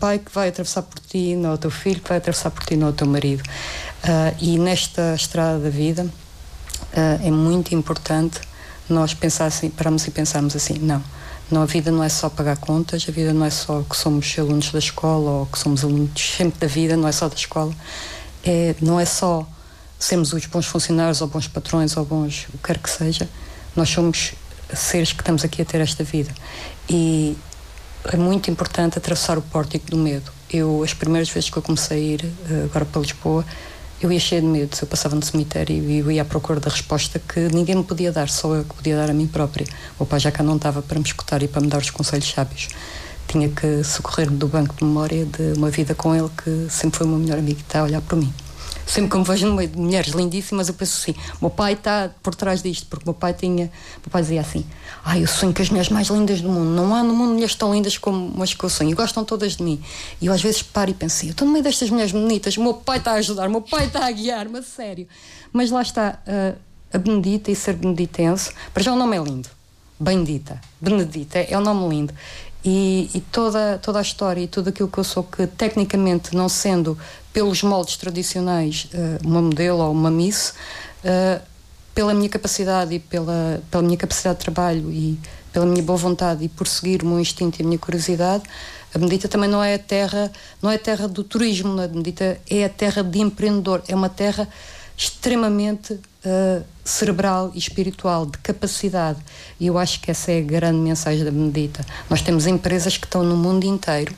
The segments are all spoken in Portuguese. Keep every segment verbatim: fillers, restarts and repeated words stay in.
pai que vai atravessar por ti, não é o teu filho que vai atravessar por ti, não é o teu marido. Uh, e nesta estrada da vida uh, é muito importante nós pensar assim, pararmos e pensarmos assim, não, não, a vida não é só pagar contas, a vida não é só que somos alunos da escola ou que somos alunos sempre da vida, não é só da escola, é, não é só sermos os bons funcionários ou bons patrões ou bons, o que quer que seja, nós somos seres que estamos aqui a ter esta vida. E é muito importante atravessar o pórtico do medo. Eu, as primeiras vezes que eu comecei a ir agora para Lisboa, eu ia cheia de medo. Eu passava no cemitério e eu ia à procura da resposta que ninguém me podia dar, só eu que podia dar a mim própria. O meu pai já cá não estava para me escutar e para me dar os conselhos sábios. Tinha que socorrer-me do banco de memória de uma vida com ele, que sempre foi o meu melhor amigo, que está a olhar por mim. Sempre que me vejo no meio de mulheres lindíssimas, eu penso assim, meu pai está por trás disto, porque meu pai tinha, meu pai dizia assim, ai, eu sonho com as mulheres mais lindas do mundo, não há no mundo mulheres tão lindas como as que eu sonho, e gostam todas de mim. E eu às vezes paro e penso assim, eu estou no meio destas mulheres bonitas, o meu pai está a ajudar, o meu pai está a guiar-me, a sério. Mas lá está, uh, a Benedita e ser beneditense, para já o nome é lindo, Bendita, Benedita, é um nome lindo. E, e toda, toda a história e tudo aquilo que eu sou, que tecnicamente, não sendo pelos moldes tradicionais uh, uma modelo ou uma miss, uh, pela minha capacidade e pela, pela minha capacidade de trabalho e pela minha boa vontade e por seguir o meu instinto e a minha curiosidade, a Benedita também não é a terra, não é a terra do turismo, a Benedita é a terra de empreendedor, é uma terra extremamente uh, cerebral e espiritual, de capacidade. E eu acho que essa é a grande mensagem da Benedita. Nós temos empresas que estão no mundo inteiro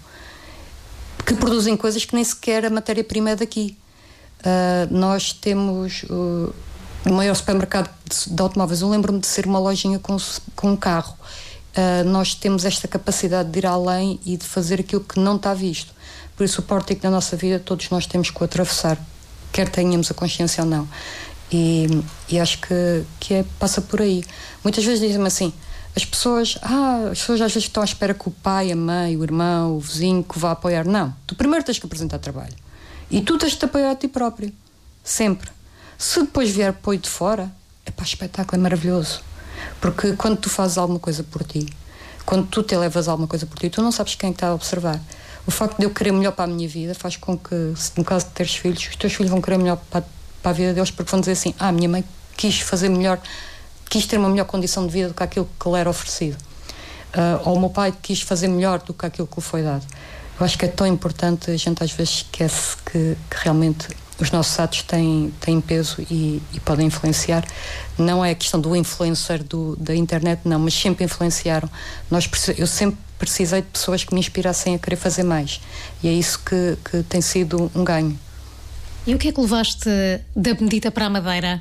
que produzem coisas que nem sequer a matéria-prima é daqui. Uh, nós temos uh, o maior supermercado de, de automóveis. Eu lembro-me de ser uma lojinha com, com um carro. Uh, nós temos esta capacidade de ir além e de fazer aquilo que não está visto. Por isso o pórtico da nossa vida todos nós temos que o atravessar, quer tenhamos a consciência ou não. E, e acho que, que é, passa por aí. Muitas vezes dizem-me assim, as pessoas, ah, as pessoas às vezes estão à espera que o pai, a mãe, o irmão, o vizinho que vá apoiar. Não, tu primeiro tens que apresentar trabalho. E tu tens de te apoiar a ti próprio. Sempre. Se depois vier apoio de fora, é pá, espetáculo, é maravilhoso. Porque quando tu fazes alguma coisa por ti, quando tu te elevas a alguma coisa por ti, tu não sabes quem está a observar. O facto de eu querer melhor para a minha vida faz com que, se no caso de teres filhos, os teus filhos vão querer melhor para, para a vida deles, porque vão dizer assim, ah, a minha mãe quis fazer melhor, quis ter uma melhor condição de vida do que aquilo que lhe era oferecido. Uh, ou o meu pai quis fazer melhor do que aquilo que lhe foi dado. Eu acho que é tão importante, a gente às vezes esquece que, que realmente os nossos atos têm, têm peso e, e podem influenciar. Não é a questão do influencer do, da internet, não, mas sempre influenciaram. Nós, eu sempre precisei de pessoas que me inspirassem a querer fazer mais. E é isso que, que tem sido um ganho. E o que é que levaste da Benedita para a Madeira?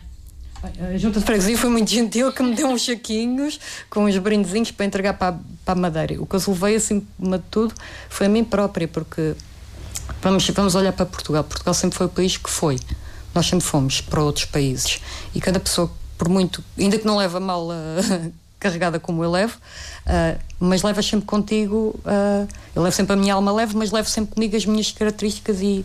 A junta de freguesia foi muito gentil, que me deu uns saquinhos com uns brindezinhos para entregar para a, para a Madeira. O que eu levei acima de tudo foi a mim própria, porque vamos, vamos olhar para Portugal. Portugal sempre foi o país que foi. Nós sempre fomos para outros países. E cada pessoa, por muito, ainda que não leva mal a carregada como eu levo, uh, mas levas sempre contigo, uh, eu levo sempre a minha alma leve, mas levo sempre comigo as minhas características e,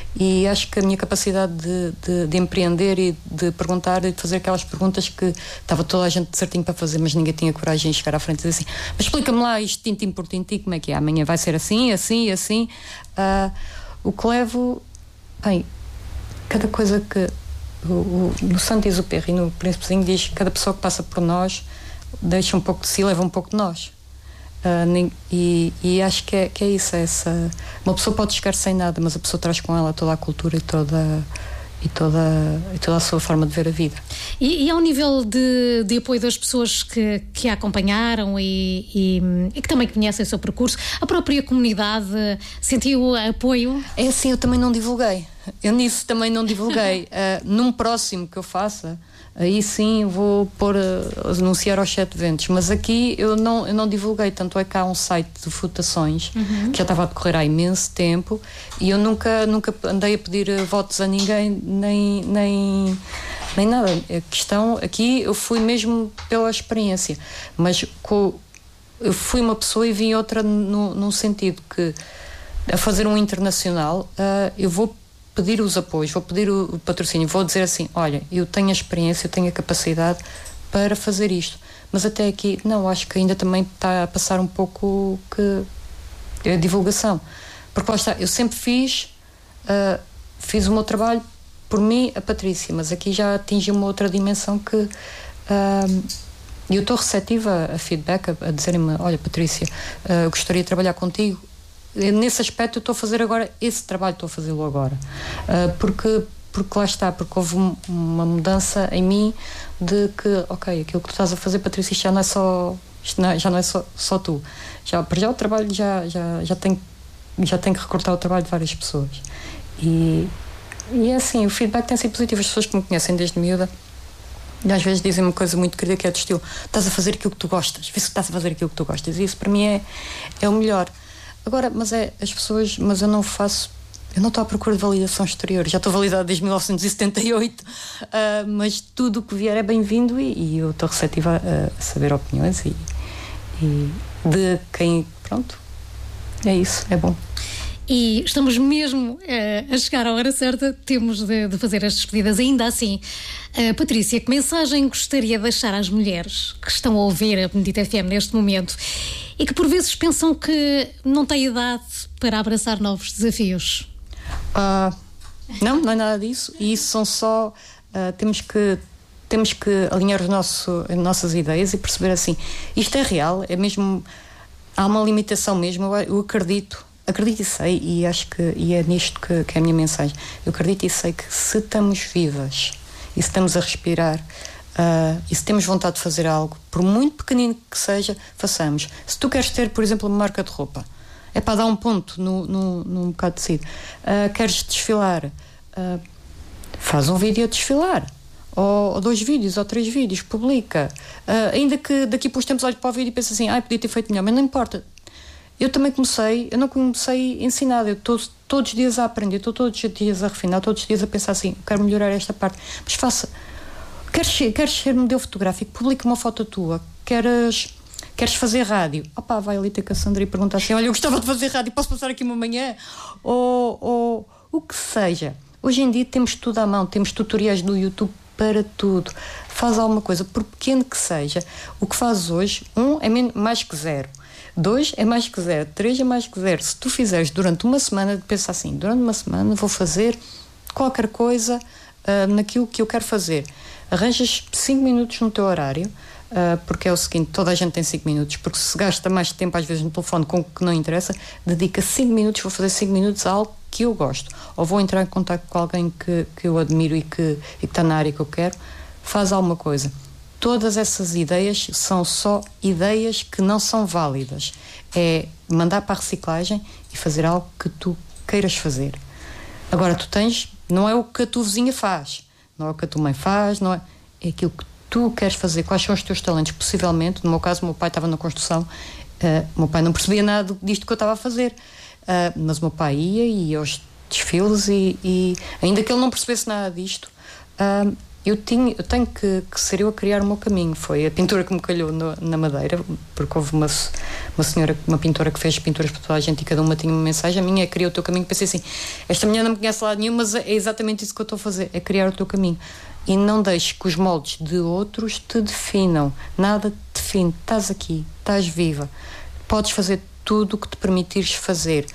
e acho que a minha capacidade de, de, de empreender e de perguntar e de fazer aquelas perguntas que estava toda a gente certinho para fazer, mas ninguém tinha coragem de chegar à frente e dizer assim, mas explica-me lá isto tintim por tintim, como é que é, amanhã vai ser assim, assim, assim. Uh, o que levo, bem, cada coisa que o, o, no Santo Exupéry e no Príncipezinho diz que cada pessoa que passa por nós deixa um pouco de si, leva um pouco de nós. Uh, nem, e, e acho que é, que é isso. É essa, uma pessoa pode chegar sem nada, mas a pessoa traz com ela toda a cultura e toda, e toda, e toda a sua forma de ver a vida. E, e ao nível de, de apoio das pessoas que, que a acompanharam e, e, e que também conhecem o seu percurso, a própria comunidade sentiu apoio? É assim, eu também não divulguei. Eu nisso também não divulguei. Uh, num próximo que eu faça, aí sim vou pôr, uh, anunciar aos sete ventos, mas aqui eu não, eu não divulguei, tanto é que há um site de votações, uhum, que já estava a decorrer há imenso tempo e eu nunca, nunca andei a pedir votos a ninguém, nem, nem, nem nada. A questão aqui, eu fui mesmo pela experiência, mas com, eu fui uma pessoa e vim outra no, num sentido que, a fazer um internacional, uh, eu vou pedir os apoios, vou pedir o patrocínio, vou dizer assim, olha, eu tenho a experiência, eu tenho a capacidade para fazer isto, mas até aqui, não, acho que ainda também está a passar um pouco que a divulgação, Porque lá está, eu sempre fiz, uh, fiz o meu trabalho por mim, a Patrícia, mas aqui já atingi uma outra dimensão que uh, eu estou receptiva a feedback, a, a dizerem-me, olha Patrícia, uh, gostaria de trabalhar contigo. Nesse aspecto eu estou a fazer agora esse trabalho, estou a fazê-lo agora, uh, porque, porque lá está, porque houve um, uma mudança em mim de que, ok, aquilo que tu estás a fazer, Patrícia, isto já não é só, isto não é, já não é só, só tu, já, para já o trabalho já, já, já, tem, já tem que recortar o trabalho de várias pessoas e, e é assim, o feedback tem sido positivo. As pessoas que me conhecem desde miúda às vezes dizem uma coisa muito querida, que é do estilo, estás a fazer aquilo que tu gostas, vê se estás a fazer aquilo que tu gostas, e isso para mim é, é o melhor. Agora, mas é, as pessoas, mas eu não faço, eu não estou à procura de validação exterior, já estou validada desde mil novecentos e setenta e oito, uh, mas tudo o que vier é bem-vindo e, e eu estou receptiva a, a saber opiniões e, e de quem, pronto, é isso, é bom. E estamos mesmo uh, a chegar à hora certa, temos de, de fazer as despedidas. Ainda assim, uh, Patrícia, que mensagem gostaria de deixar às mulheres que estão a ouvir a Benedita F M neste momento e que por vezes pensam que não têm idade para abraçar novos desafios? Uh, não, não é nada disso. E isso são só... Uh, temos que... Temos que alinhar os nosso, as nossas ideias e perceber assim, isto é real, é mesmo... Há uma limitação mesmo, eu, eu acredito... Acredito e sei, e acho que e é nisto que, que é a minha mensagem. Eu acredito e sei que se estamos vivas e se estamos a respirar uh, e se temos vontade de fazer algo, por muito pequenino que seja, façamos. Se tu queres ter, por exemplo, uma marca de roupa, é para dar um ponto no, no, num bocado de tecido. Uh, queres desfilar, uh, faz um vídeo a desfilar. Ou, ou dois vídeos, ou três vídeos, publica. Uh, ainda que daqui por uns tempos olhe para o vídeo e pense assim, ah, podia ter feito melhor, mas não importa. Eu também comecei, eu não comecei ensinada, eu estou todos os dias a aprender, estou todos os dias a refinar, todos os dias a pensar assim, quero melhorar esta parte, mas faça, queres, queres ser modelo fotográfico, publica uma foto tua, queres, queres fazer rádio, opá, vai ali ter com a Sandra e pergunta assim, olha, eu gostava de fazer rádio, posso passar aqui uma manhã? Ou, ou o que seja. Hoje em dia temos tudo à mão, temos tutoriais no YouTube para tudo, faz alguma coisa, por pequeno que seja. O que fazes hoje, um é menos, mais que zero. Dois é mais que zero, três é mais que zero. Se tu fizeres durante uma semana, pensa assim, durante uma semana vou fazer qualquer coisa uh, naquilo que eu quero fazer. Arranjas cinco minutos no teu horário, uh, porque é o seguinte, toda a gente tem cinco minutos, porque se gasta mais tempo às vezes no telefone com o que não interessa, dedica cinco minutos, vou fazer cinco minutos a algo que eu gosto. Ou vou entrar em contato com alguém que, que eu admiro e que, e que está na área que eu quero, faz alguma coisa. Todas essas ideias são só ideias que não são válidas. É mandar para a reciclagem e fazer algo que tu queiras fazer. Agora, tu tens... Não é o que a tua vizinha faz, não é o que a tua mãe faz, não é... É aquilo que tu queres fazer. Quais são os teus talentos? Possivelmente, no meu caso, o meu pai estava na construção, uh, o meu pai não percebia nada disto que eu estava a fazer. Uh, mas o meu pai ia e ia aos desfiles e, e ainda que ele não percebesse nada disto... Uh, Eu, tinha, eu tenho que, que ser eu a criar o meu caminho. Foi a pintura que me calhou no, na Madeira, porque houve uma, uma senhora, uma pintora que fez pinturas para toda a gente e cada uma tinha uma mensagem. A minha é criar o teu caminho. Pensei assim, esta mulher não me conhece lado nenhum, mas é exatamente isso que eu estou a fazer, é criar o teu caminho. E não deixes que os moldes de outros te definam. Nada te define. Estás aqui, estás viva, podes fazer tudo o que te permitires fazer.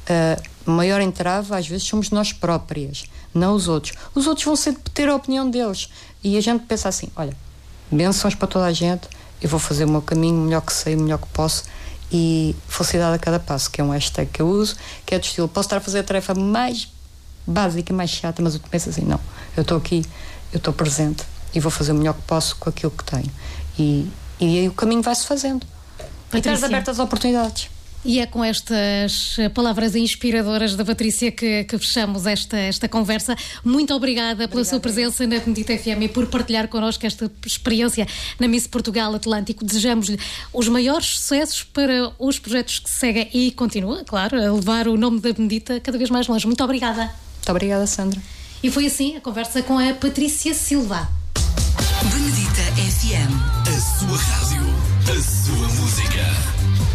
A maior entrave às vezes somos nós próprias, não os outros. Os outros vão sempre ter a opinião deles e a gente pensa assim, olha, bênçãos para toda a gente, eu vou fazer o meu caminho, o melhor que sei, o melhor que posso, e felicidade a cada passo, que é um hashtag que eu uso, que é do estilo, posso estar a fazer a tarefa mais básica, mais chata, mas eu penso assim, não, eu estou aqui, eu estou presente e vou fazer o melhor que posso com aquilo que tenho, e, e aí o caminho vai-se fazendo. E estás abertas às oportunidades. E é com estas palavras inspiradoras da Patrícia que, que fechamos esta, esta conversa. Muito obrigada pela Obrigada. sua presença na Benedita F M e por partilhar connosco esta experiência na Miss Portugal Atlântico. Desejamos-lhe os maiores sucessos para os projetos que seguem e continua, claro, a levar o nome da Benedita cada vez mais longe. Muito obrigada. Muito obrigada, Sandra. E foi assim a conversa com a Patrícia Silva. Benedita F M, a sua rádio, a sua música.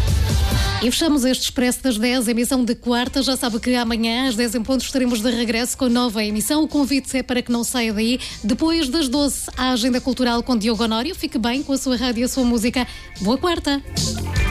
E fechamos este Expresso das dez, emissão de quarta. Já sabe que amanhã, às dez em ponto, estaremos de regresso com nova emissão. O convite é para que não saia daí. Depois das doze, a Agenda Cultural com Diogo Honório. Fique bem com a sua rádio e a sua música. Boa quarta!